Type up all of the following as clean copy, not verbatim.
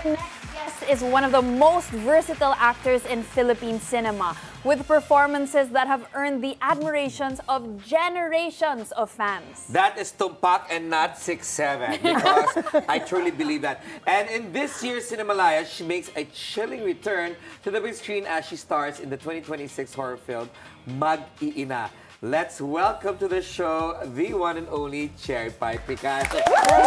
next guest is one of the most versatile actors in Philippine cinema, with performances that have earned the admirations of generations of fans. That is Tumpak and not 6'7", because I truly believe that. And in this year's Cinemalaya, she makes a chilling return to the big screen as she stars in the 2026 horror film, Mag-iina. Let's welcome to the show the one and only Cherry Pie Picasso.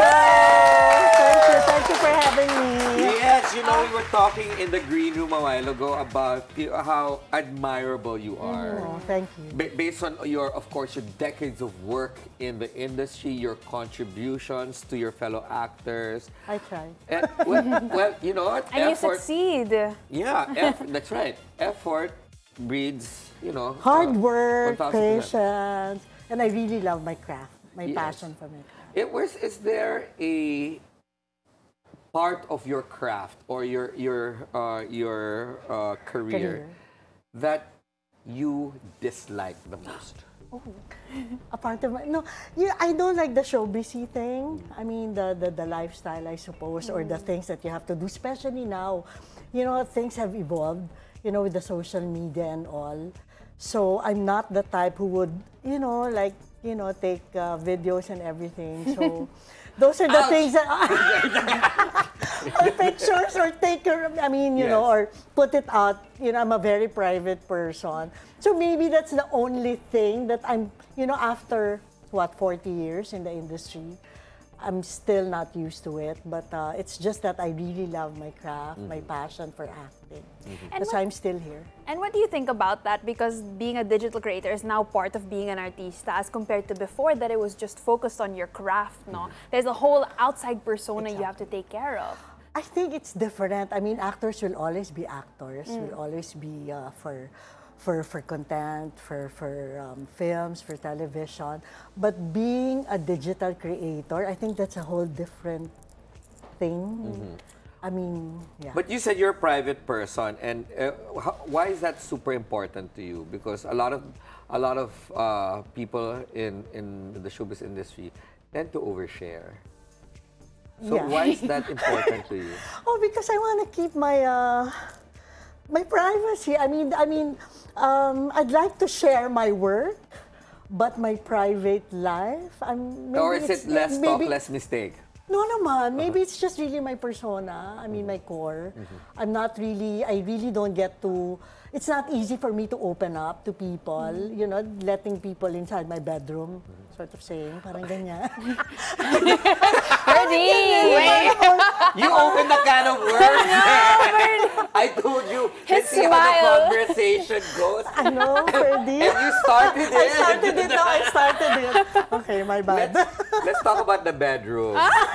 Thank you for having me. Yes, you know, we were talking in the green room a while ago about how admirable you are. Oh, thank you. Based on your, of course, your decades of work in the industry, your contributions to your fellow actors. I try. And, well, you know what? And you succeed. Yeah, that's right. Effort breeds, you know, Hard work, 1000%. patience, and I really love my craft, my Yes. passion for my craft. Is there a part of your craft or your career that you dislike the most? A part of my I don't like the showbizy thing. I mean the lifestyle, I suppose, or the things that you have to do, especially now. You know, things have evolved, you know, with the social media and all. So I'm not the type who would, take videos and everything. So those are the things that or pictures or or put it out. You know, I'm a very private person. So maybe that's the only thing that I'm, after 40 years in the industry, I'm still not used to it, but it's just that I really love my craft, my passion for acting. That's why I'm still here. And what do you think about that? Because being a digital creator is now part of being an artista, as compared to before that it was just focused on your craft, no? There's a whole outside persona you have to take care of. I think it's different. I mean, actors will always be actors, will always be for content, for films, for television. But being a digital creator, I think that's a whole different thing. I mean, yeah. But you said you're a private person, and why is that super important to you? Because a lot of people in the showbiz industry tend to overshare. So why is that important to you? Oh, because I want to keep my my privacy. I mean, I'd like to share my work, but my private life. Or is it less talk, less mistake? No naman. Maybe it's just really my persona. I mean, my core. I really don't get to. It's not easy for me to open up to people. You know, letting people inside my bedroom. Sort of saying, parang ganyan. You opened the can of worms. I told you. His Let's see how the smile. conversation goes. I know, Ferdy. And you started it. I started it. Okay, my bad. Let's talk about the bedroom.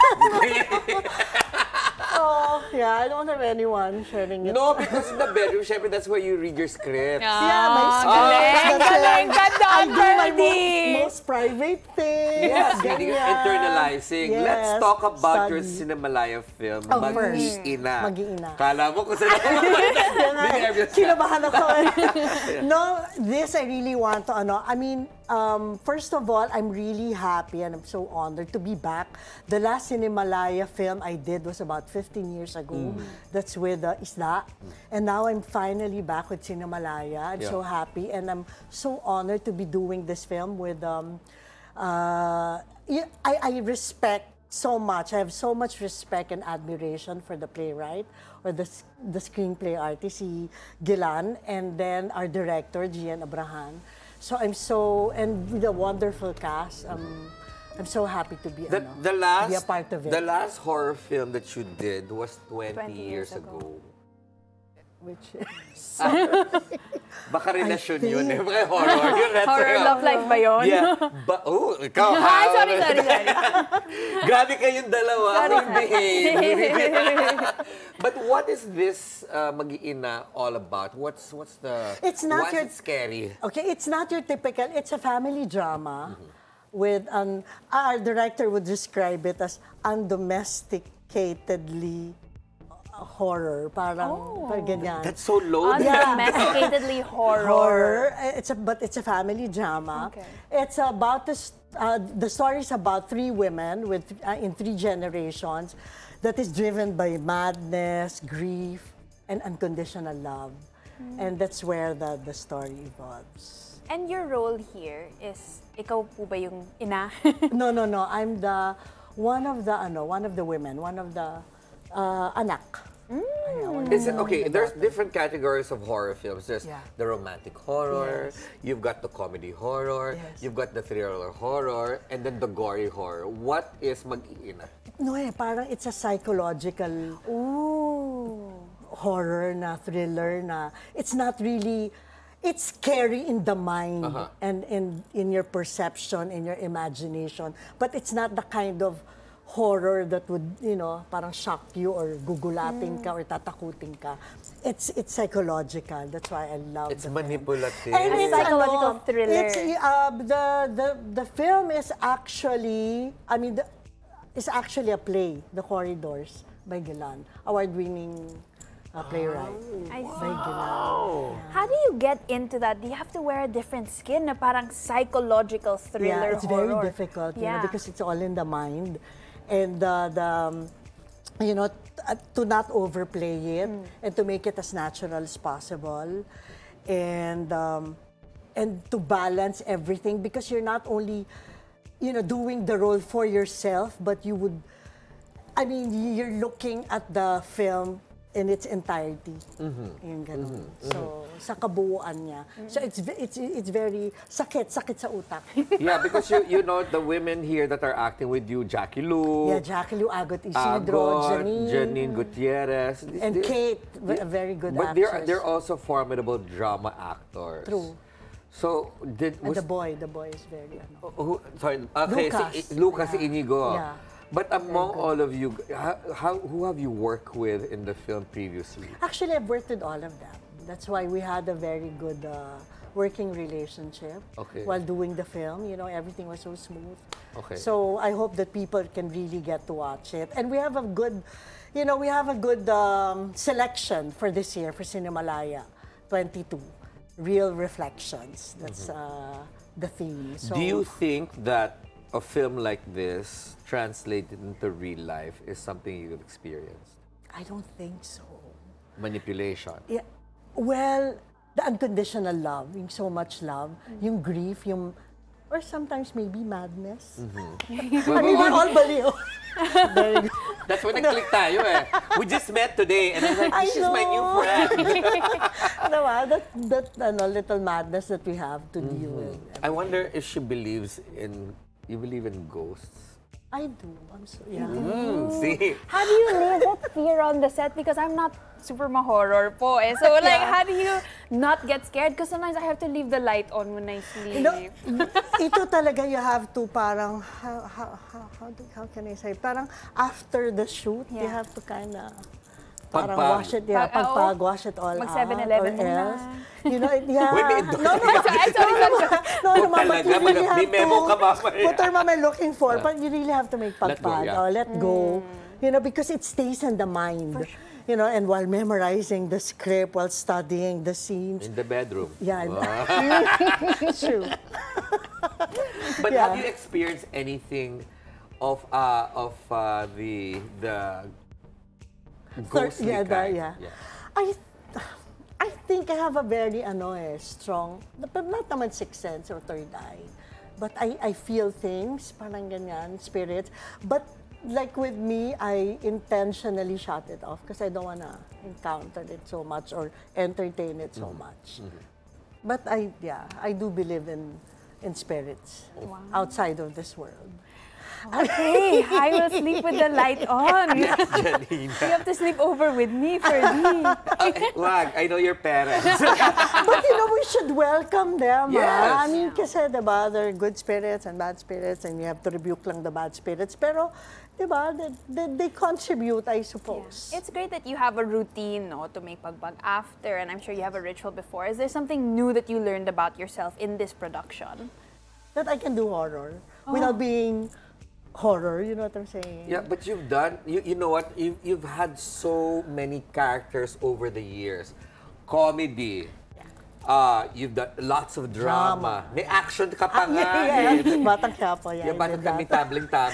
Oh, yeah, I don't have anyone sharing it. No, because in the bedroom, syempre, that's where you read your script. Yeah, my Galing, galing ka I doon, do my Ferdy. most private things. Yes, reading, ganyan. internalizing. Yes, Let's talk about your study. Cinemalaya film, Oh, Mag-iina. Mag-iina. Kala mo kung saan ako. Kinabahan ako. No, this I really want to, first of all, I'm really happy and I'm so honored to be back. The last Cinemalaya film I did was about 15 years ago. That's with Isda. And now I'm finally back with Cinemalaya. I'm so happy and I'm so honored to be doing this film with, I respect so much. I have so much respect and admiration for the playwright or the screenplay artist, si Gilan, and then our director, Gian Abrahan. So and with a wonderful cast, I'm so happy to be, be a part of it. The last horror film that you did was 20 years ago. Which is... Baka relasyon yun eh. Baka horror. Yun, Horror love life ba yun? Yeah. Ikaw ha? Ay, sorry. Grabe kayong dalawa. Sorry. Behave. But what is this Mag-iina all about? What's It's not why is it scary? Okay, it's not your typical... It's a family drama with... our director would describe it as undomesticatedly horror, parang ganyan. That's so loaded. Undomesticatedly horror. But it's a family drama. Okay. It's about the story is about three women in three generations that is driven by madness, grief, and unconditional love. And that's where the story evolves. And your role here is, ikaw po ba yung ina? No. I'm one of the women, one of the anak. Is it okay? There's different categories of horror films. There's Yeah. the romantic horror. Yes. You've got the comedy horror. Yes. You've got the thriller horror, and then the gory horror. What is mag-iina? No, parang it's a psychological horror na thriller na it's not really, it's scary in the mind and in your perception, in your imagination, but it's not the kind of horror that would, parang shock you or gugulatin ka or tatakutin ka. It's psychological. That's why I love It's the film. manipulative. And A it's, psychological thriller. It's, the film is actually, it's actually a play, The Corridors by Gilan, award-winning playwright I by see. Gilan. How do you get into that? Do you have to wear a different skin na parang psychological thriller Yeah, it's horror? very difficult, Yeah. because it's all in the mind, and to not overplay it and to make it as natural as possible, and to balance everything, because you're not only doing the role for yourself, but you're looking at the film in its entirety. Yung ganun. So, sa kabuuan niya. So, it's very sakit sa utak. Yeah, because you know the women here that are acting with you, Jackie Lu, Yeah, Jackie Lu, Agot Isidro, Janine Gutierrez, and Kate, a very good but actress. they're also formidable drama actors. True. So And the boy is very sorry, okay, Lucas. Lucas Yeah. Inigo. Yeah. But among all of you, who have you worked with in the film previously? Actually, I've worked with all of them. That's why we had a very good working relationship while doing the film. Everything was so smooth. Okay. So I hope that people can really get to watch it. And we have a good, selection for this year for Cinemalaya 22, Real Reflections. That's the theme. So, Do you think that a film like this translated into real life is something you've experienced? I don't think so. Manipulation. Yeah. Well, the unconditional love, yung so much love, yung grief, or sometimes maybe madness. We're all baliw. Very good. That's when nag-click tayo eh. We just met today and I was like, this is my new friend. Diba? That little madness that we have to deal with. I wonder if she believes you believe in ghosts? I do. Yeah. See? How do you live with fear on the set? Because I'm not super ma-horror po eh. So how do you not get scared? Because sometimes I have to leave the light on when I sleep. Ito talaga you have to parang, how can I say, parang after the shoot, you have to kind of parang wash it, wash it all out. Mag 7-Eleven or else. Wait, may No, but you really have may memo ka mamaya. what am I looking for? But you really have to make Let go, pagpag, yeah. let go. Because it stays in the mind. And while memorizing the script, while studying the scenes. In the bedroom. Yeah, it's true. But Yeah. have you experienced anything of the ghostly kind? I think I have a very strong, but not naman sixth sense or third eye. But I feel things, parang ganyan, spirits. But like with me, I intentionally shut it off because I don't wanna encounter it so much or entertain it so much. But I do believe in spirits outside of this world. Okay, I will sleep with the light on. Janina. You have to sleep over with me, Ferdy. Wag, I know your parents. But we should welcome them. Yes. Kasi diba, there are good spirits and bad spirits and you have to rebuke lang the bad spirits. Pero, diba, they contribute, I suppose. It's great that you have a routine to make pagbag after, and I'm sure you have a ritual before. Is there something new that you learned about yourself in this production? That I can do horror without being horror. You know what I'm saying? Yeah, but you've done, you know what, you've had so many characters over the years. Comedy. You've done lots of drama. May action ka pa nga. Yeah. eh. Batang Quiapo, yeah. Yeah, I batang did that. kami tabling-tabling.